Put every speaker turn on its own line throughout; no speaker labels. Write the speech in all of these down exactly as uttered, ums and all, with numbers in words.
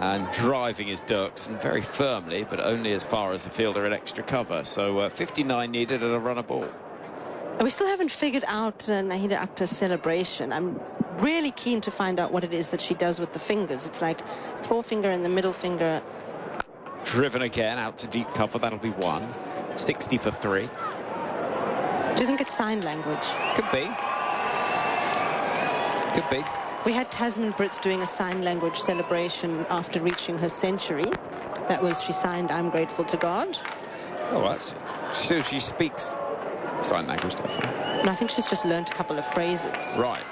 And driving is Dirksen very firmly, but only as far as the fielder in extra cover. So uh, fifty-nine needed and a runner ball.
We still haven't figured out uh, Nahida Akhtar's celebration. I'm really keen to find out what it is that she does with the fingers. It's like forefinger and the middle finger.
Driven again out to deep cover. That'll be one. sixty for three.
Do you think it's sign language?
Could be. Could be.
We had Tasman Brits doing a sign language celebration after reaching her century. That was, she signed, "I'm grateful to God."
Oh, that's... So she speaks sign language, definitely.
And I think she's just learnt a couple of phrases.
Right.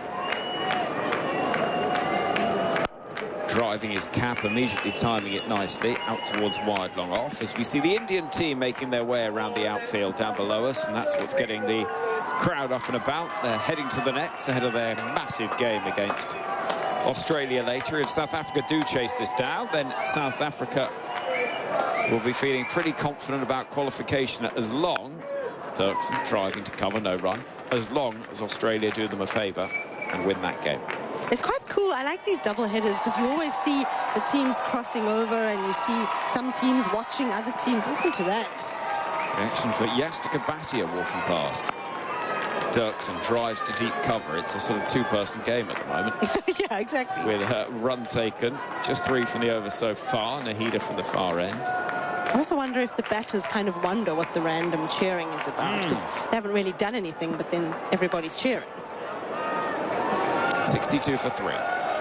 Driving his cap, immediately timing it nicely out towards wide long off, as we see the Indian team making their way around the outfield down below us, and that's what's getting the crowd up and about. They're heading to the nets ahead of their massive game against Australia later. If South Africa do chase this down, then South Africa will be feeling pretty confident about qualification, as long, Dirksen driving to cover, no run, as long as Australia do them a favour and win that game.
It's quite cool. I like these double headers because you always see the teams crossing over and you see some teams watching other teams. Listen to that.
Reaction for Jastika Bhatia walking past. Dirksen drives to deep cover. It's a sort of two-person game at the moment.
Yeah, exactly.
With a run taken. Just three from the over so far. Nahida from the far end.
I also wonder if the batters kind of wonder what the random cheering is about, because mm. they haven't really done anything, but then everybody's cheering.
sixty-two for three.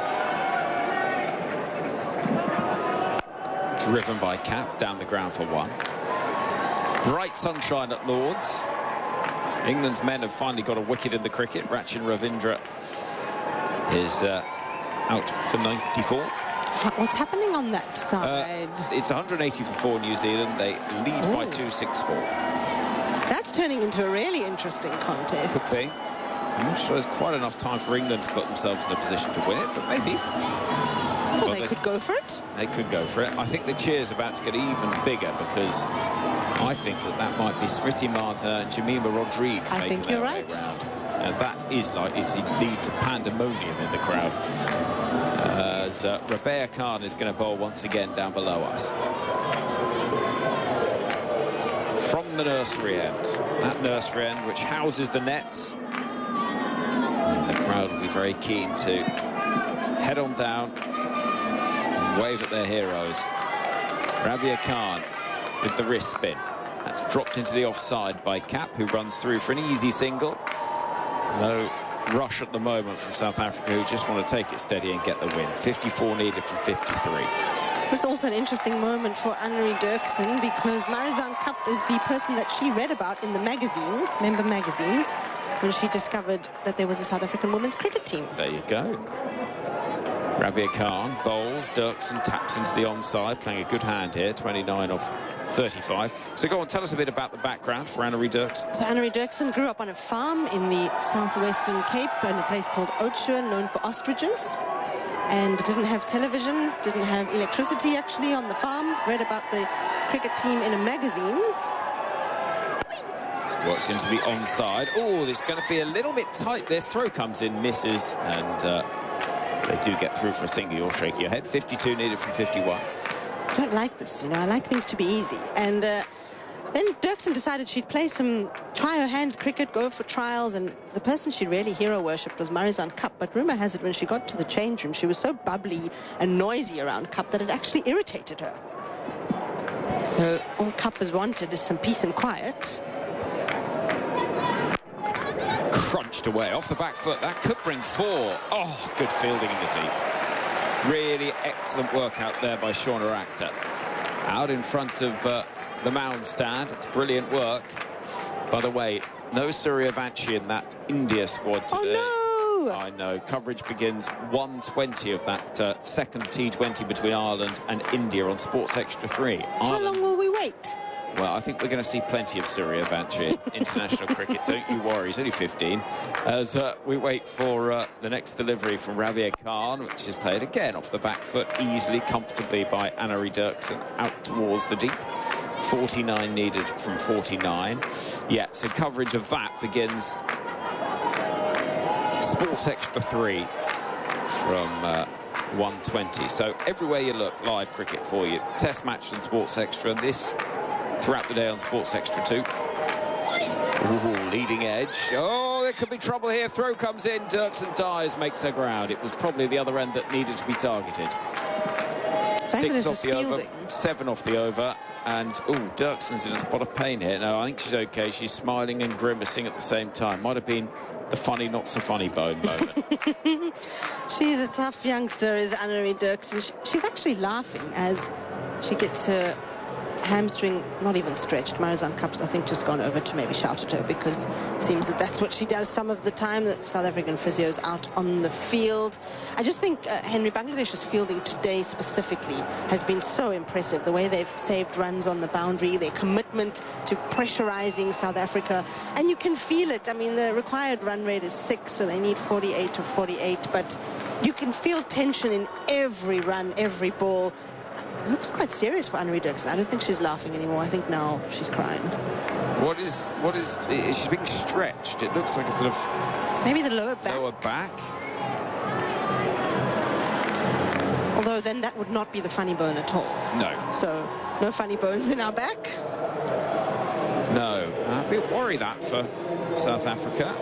Driven by Cap, down the ground for one. Bright sunshine at Lords. England's men have finally got a wicket in the cricket. Rachin Ravindra is uh, out for ninety-four.
What's happening on that side?
Uh, it's one hundred eighty for four New Zealand. They lead Ooh. by two six four.
That's turning into a really interesting contest.
Could be. I'm not sure there's quite enough time for England to put themselves in a position to win it, but maybe.
Well,
but
they, they could go for it.
They could go for it. I think the cheer's about to get even bigger, because I think that that might be Smriti Mata and Jemima Rodrigues
I
making
think
their
you're
way
right.
around. And that is likely to lead to pandemonium in the crowd. Uh, as uh, Rabea Khan is going to bowl once again down below us. From the nursery end. That nursery end which houses the nets. The crowd will be very keen to head on down and wave at their heroes. Rabea Khan with the wrist spin. That's dropped into the offside by Cap, who runs through for an easy single. No rush at the moment from South Africa, who just want to take it steady and get the win. fifty-four needed from fifty-three.
This is also an interesting moment for Annerie Dirksen, because Marizanne Kapp is the person that she read about in the magazine, member magazines, when she discovered that there was a South African women's cricket team.
There you go. Rabea Khan bowls, Dirksen taps into the onside, playing a good hand here, twenty-nine off thirty-five. So go on, tell us a bit about the background for Annerie Dirksen.
So Annerie Dirksen grew up on a farm in the southwestern Cape in a place called Oudtshoorn, known for ostriches, and didn't have television, didn't have electricity actually on the farm, read about the cricket team in a magazine.
Worked into the onside. Oh, it's going to be a little bit tight. This throw comes in, misses, and uh, they do get through for a single. You'll shake your head. fifty-two needed from fifty-one.
I don't like this, you know. I like things to be easy. And uh, then Dirksen decided she'd play some, try her hand at cricket, go for trials, and the person she really hero worshipped was Marizanne Kapp. But rumour has it, when she got to the change room, she was so bubbly and noisy around Kapp that it actually irritated her. So all Kapp has wanted is some peace and quiet.
Crunched away off the back foot. That could bring four. Oh, good fielding in the deep. Really excellent work out there by Shauna Akhtar. Out in front of uh, the mound stand. It's brilliant work. By the way, no Suryavanshi in that India squad today.
Oh, no!
I know. Coverage begins one twenty of that uh, second T twenty between Ireland and India on Sports Extra three.
How
Ireland,
long will we wait?
Well, I think we're going to see plenty of Suryavanshi in international cricket. Don't you worry, he's only fifteen. As uh, we wait for uh, the next delivery from Rabea Khan, which is played again off the back foot, easily, comfortably by Annerie Dirksen, out towards the deep. forty-nine needed from forty-nine. Yeah, so coverage of that begins Sports Extra three from uh, one twenty. So everywhere you look, live cricket for you. Test match and Sports Extra, and this throughout the day on Sports Extra too. Ooh, leading edge. Oh, there could be trouble here. Throw comes in. Dirksen dives, makes her ground. It was probably the other end that needed to be targeted. Six off the over, seven off the over. And, oh, Dirksen's in a spot of pain here. No, I think she's okay. She's smiling and grimacing at the same time. Might have been the funny, not so funny bone moment.
She's a tough youngster, is Anne-Marie Dirksen. She's actually laughing as she gets her hamstring not even stretched. Marizanne Kapp's, I think, just gone over to maybe shout at her, because it seems that that's what she does some of the time. The South African physio's out on the field. I just think uh, Henry, Bangladesh's fielding today specifically has been so impressive. The way they've saved runs on the boundary, their commitment to pressurizing South Africa, and you can feel it. I mean, the required run rate is six, so they need forty-eight to forty-eight, but you can feel tension in every run, every ball. It looks quite serious for Anne-Marie Dirksen. I don't think she's laughing anymore. I think now she's crying.
What is, what is, is she's being stretched? It looks like a sort of...
Maybe the lower back.
Lower back.
Although then that would not be the funny bone at all.
No.
So, no funny bones in our back.
No. I'd be worried that for South Africa.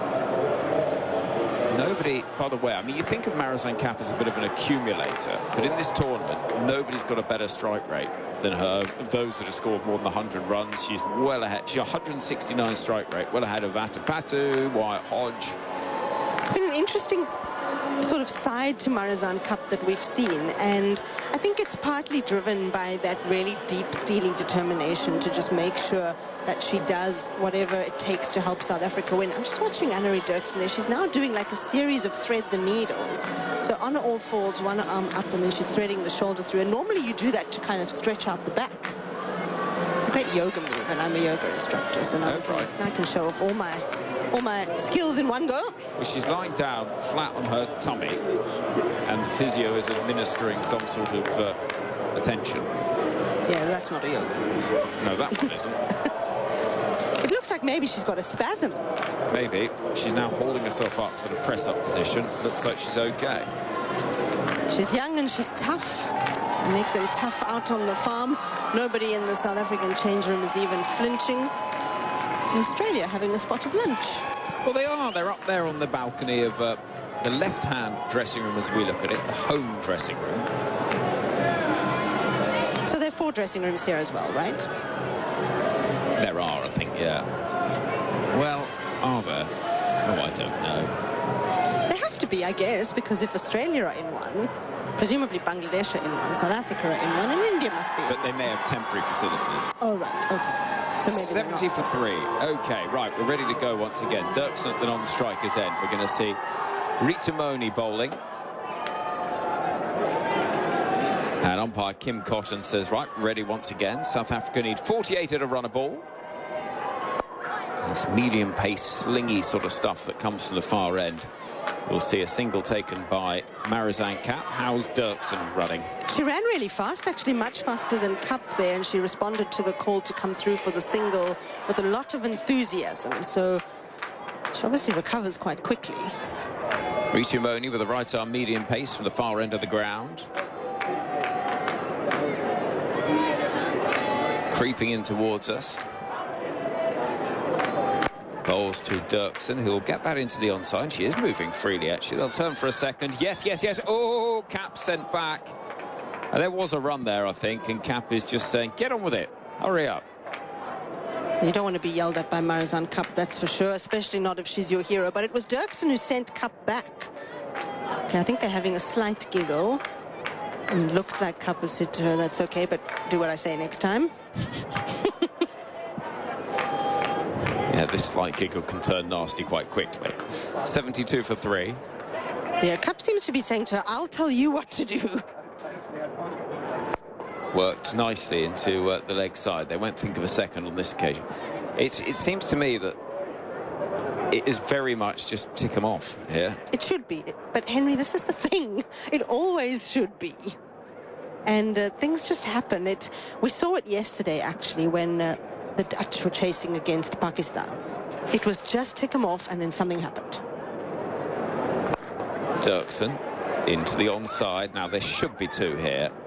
Nobody, by the way, I mean, you think of Marizanne Kapp as a bit of an accumulator, but in this tournament, nobody's got a better strike rate than her. Those that have scored more than one hundred runs, she's well ahead. She's one hundred sixty-nine strike rate, well ahead of Atapatu, Wyatt Hodge.
It's been an interesting sort of side to Marizanne Kapp that we've seen, and I think it's partly driven by that really deep, steely determination to just make sure that she does whatever it takes to help South Africa win. I'm just watching Anne-Marie Dirksen there. She's now doing like a series of thread the needles. So on all fours, one arm up, and then she's threading the shoulder through. And normally you do that to kind of stretch out the back. It's a great yoga move, and I'm a yoga instructor, so now, oh, I, can, right. now I can show off all my all my skills in one go.
Well, she's lying down flat on her tummy, and the physio is administering some sort of uh, attention.
Yeah, that's not a yoga move.
No, that one isn't.
It looks like maybe she's got a spasm.
Maybe. She's now holding herself up, sort of press-up position. Looks like she's okay.
She's young and she's tough. They make them tough out on the farm. Nobody in the South African change room is even flinching. In Australia having a spot of lunch.
Well, they are. They're up there on the balcony of uh, the left-hand dressing room as we look at it, the home dressing room.
So there are four dressing rooms here as well, right?
There are, I think, yeah. Well, are there? Oh, I don't know.
They have to be, I guess, because if Australia are in one, presumably Bangladesh are in one, South Africa are in one, and India must be.
But they may have temporary facilities.
Oh, right, okay. So maybe
seventy for three. Okay, right, we're ready to go once again. Dirksen at the non-striker's end. We're going to see Ritumoni bowling. And umpire Kim Cotton says, right, ready once again. South Africa need forty-eight at a run a ball. This medium pace, slingy sort of stuff that comes from the far end. We'll see a single taken by Marizanne Kapp. How's Dirksen running?
She ran really fast, actually much faster than Kapp there, and she responded to the call to come through for the single with a lot of enthusiasm. So she obviously recovers quite quickly.
Ritumoni with a right arm medium pace from the far end of the ground. Creeping in towards us. Bowls to Dirksen, who will get that into the onside. She is moving freely, actually. They'll turn for a second. Yes, yes, yes. Oh, Kapp sent back. And there was a run there, I think, and Kapp is just saying, get on with it. Hurry up.
You don't want to be yelled at by Marizanne Kapp, that's for sure, especially not if she's your hero. But it was Dirksen who sent Kapp back. Okay, I think they're having a slight giggle. And it looks like Kapp has said to her, that's okay, but do what I say next time.
Yeah, this slight giggle can turn nasty quite quickly. seventy-two for three.
Yeah, Kapp seems to be saying to her, I'll tell you what to do.
Worked nicely into uh, the leg side. They won't think of a second on this occasion. It's, it seems to me that it is very much just tick them off here.
It should be. But, Henry, this is the thing. It always should be. And uh, things just happen. It. We saw it yesterday, actually, when uh, the Dutch were chasing against Pakistan. It was just tick them off, and then something happened.
Dirksen into the onside. Now, there should be two here.